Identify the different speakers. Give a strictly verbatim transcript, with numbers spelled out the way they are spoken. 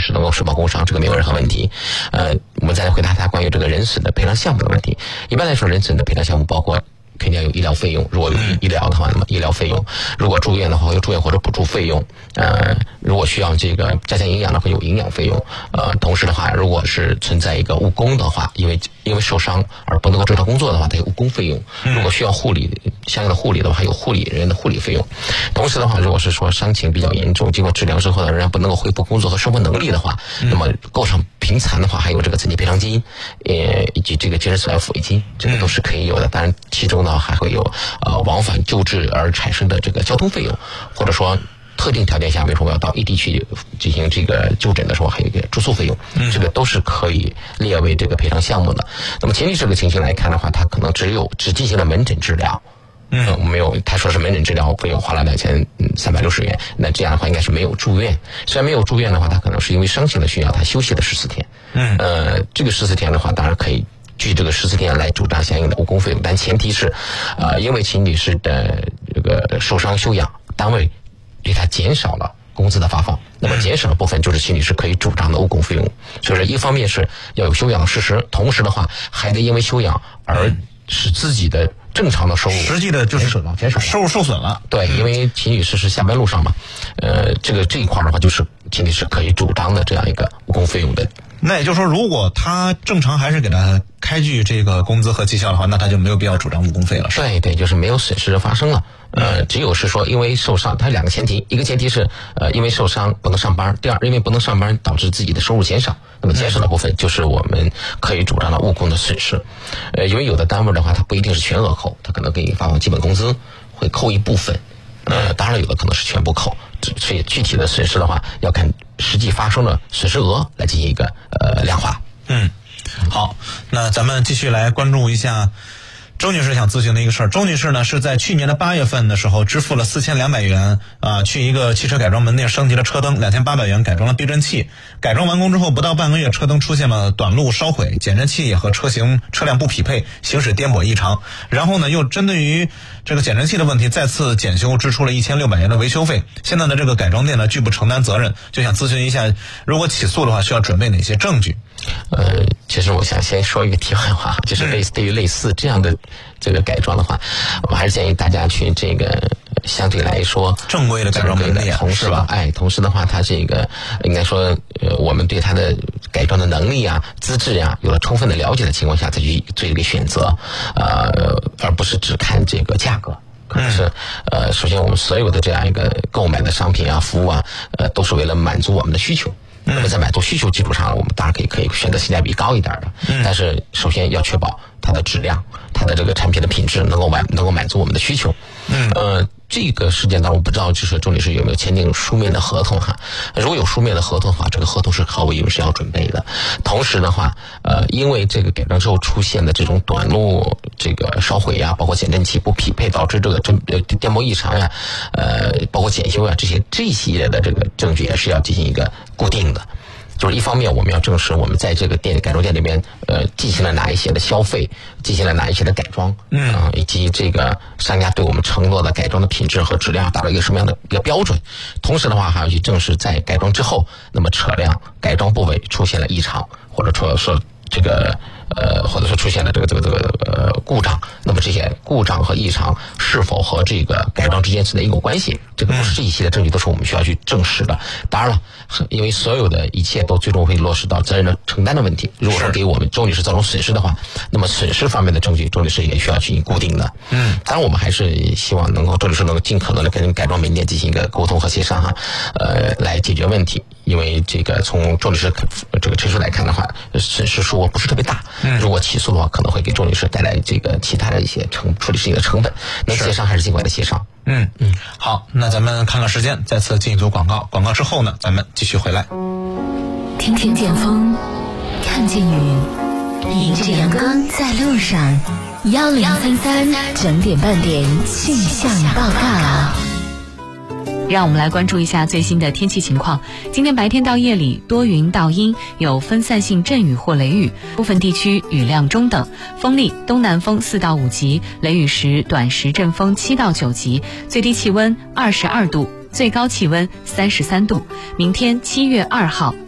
Speaker 1: 时能够申报工伤，这个没有任何问题。呃，我们再来回答他关于这个人损的赔偿项目的问题。一般来说，人损的赔偿项目包括肯定要有医疗费用，如果有医疗的话，那么医疗费用；如果住院的话，有住院或者补助费用；呃，如果需要这个加强营养的话，有营养费用。呃，同时的话，如果是存在一个误工的话，因为因为受伤而不能够正常工作的话，它有误工费用；如果需要护理相应的护理的话，还有护理人员的护理费用。同时的话，如果是说伤情比较严重，经过治疗之后呢，仍然不能够恢复工作和生活能力的话，那么构成贫残的话，还有这个残疾赔偿金，呃，以及这个精神损害抚慰金，这个都是可以有的。当然，其中呢还会有呃往返救治而产生的这个交通费用，或者说特定条件下，比如说我要到异地去进行这个就诊的时候，还有一个住宿费用，这个都是可以列为这个赔偿项目的。那么前提这个情形来看的话，它可能只有只进行了门诊治疗。嗯，没有，他说是门诊治疗费用花了两千三百六十元，那这样的话应该是没有住院。虽然没有住院的话，他可能是因为伤情的需要，他休息了十四天。嗯，呃，这个十四天的话，当然可以据这个十四天来主张相应的误工费用，但前提是，呃，因为秦女士的这个受伤休养，单位对她减少了工资的发放，那么减少的部分就是秦女士可以主张的误工费用。所以说，一方面是要有休养的事实，同时的话还得因为休养而使自己的正常的收入
Speaker 2: 实际的就是
Speaker 1: 减少了，减少
Speaker 2: 收入受损了。
Speaker 1: 对，因为秦女士是下班路上嘛，呃，这个这一块的话，就是秦女士可以主张的这样一个误工费用的。
Speaker 2: 那也就是说，如果他正常还是给他开具这个工资和绩效的话，那他就没有必要主张误工费了。
Speaker 1: 对对，就是没有损失发生了。呃，只有是说因为受伤，它两个前提，一个前提是呃因为受伤不能上班，第二因为不能上班导致自己的收入减少，那么减少的部分就是我们可以主张的误工的损失。呃，因为有的单位的话，它不一定是全额扣，它可能给你发放基本工资，会扣一部分。呃，当然有的可能是全部扣，所以具体的损失的话，要看实际发生的损失额来进行一个呃量化。
Speaker 2: 嗯，好，那咱们继续来关注一下周女士想咨询的一个事儿。周女士呢是在去年的八月份的时候支付了四千两百元啊、呃，去一个汽车改装门店升级了车灯，两千八百元改装了避震器。改装完工之后不到半个月，车灯出现了短路烧毁，减震器也和车型车辆不匹配，行驶颠簸异常。然后呢又针对于这个减震器的问题再次检修，支出了一千六百元的维修费。现在的这个改装店呢拒不承担责任，就想咨询一下，如果起诉的话需要准备哪些证据？
Speaker 1: 呃，其实我想先说一个题外话，就是类似对于类似这样的这个改装的话，我还是建议大家去这个相对来说
Speaker 2: 正规的改装门店，
Speaker 1: 同时吧，哎，同时的话，它这个应该说，呃，我们对它的改装的能力啊、资质啊，有了充分的了解的情况下，再去做一个选择，呃，而不是只看这个价格。可能是呃，首先我们所有的这样一个购买的商品啊、服务啊，呃，都是为了满足我们的需求。那么在满足需求基础上，我们当然可以可以选择性价比高一点的，但是首先要确保它的质量、它的这个产品的品质能够满能够满足我们的需求。嗯，呃，这个事件当中我不知道就是周女士有没有签订书面的合同哈？如果有书面的合同的话，这个合同是毫无疑问是要准备的。同时的话，呃，因为这个改装之后出现的这种短路、这个烧毁呀，包括减震器不匹配导致这个震呃颠簸异常呀，呃，包括检修啊这些这一系列的这个证据也是要进行一个固定的。就是一方面我们要证实我们在这个店改装店里面呃进行了哪一些的消费，进行了哪一些的改装，嗯、呃，以及这个商家对我们承诺的改装的品质和质量达到一个什么样的一个标准。同时的话还要去证实在改装之后，那么车辆改装部位出现了异常，或者说说这个呃，或者说出现了这个这个这个呃故障，那么这些故障和异常是否和这个改装之间存在因果关系？这个都是这一系列证据都是我们需要去证实的。当然了，因为所有的一切都最终会落实到责任的承担的问题。如果说给我们周女士造成损失的话，那么损失方面的证据，周女士也需要去固定的。嗯，当然我们还是希望能够周女士能够尽可能的跟改装门店进行一个沟通和协商哈，呃，来解决问题。因为这个从周女士这个陈述来看的话，损失数额不是特别大。嗯，如果起诉的话，可能会给周女士带来这个其他的一些成处理事情的成本。能协商还是尽快的协商。
Speaker 2: 嗯嗯，好，那咱们看看时间，再次进一组广告。广告之后呢，咱们继续回来。
Speaker 3: 听听见风，看见云，迎着阳光在路上。幺零三三整点半点气象报告。
Speaker 4: 让我们来关注一下最新的天气情况。今天白天到夜里多云到阴，有分散性阵雨或雷雨，部分地区雨量中等，风力东南风四到五级，雷雨时短时阵风七到九级，最低气温二十二度，最高气温三十三度。明天七月二号